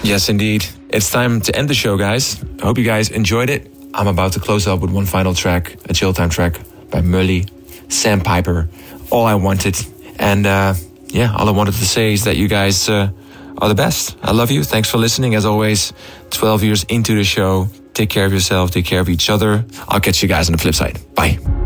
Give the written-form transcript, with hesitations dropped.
Yes, indeed. It's time to end the show, guys. I hope you guys enjoyed it. I'm about to close up with one final track, a chill time track by Mully, Sandpiper, All I Wanted. And all I wanted to say is that you guys are the best. I love you. Thanks for listening. As always, 12 years into the show. Take care of yourself. Take care of each other. I'll catch you guys on the flip side. Bye.